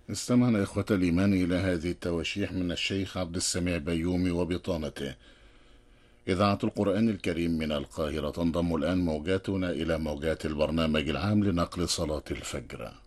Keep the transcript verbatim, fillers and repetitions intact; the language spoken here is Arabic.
استمعنا إخوة الإيمان إلى هذه التواشيح من الشيخ عبد السميع بيومي وبطانته. إذاعة القرآن الكريم من القاهرة. تنضم الآن موجاتنا إلى موجات البرنامج العام لنقل صلاة الفجر.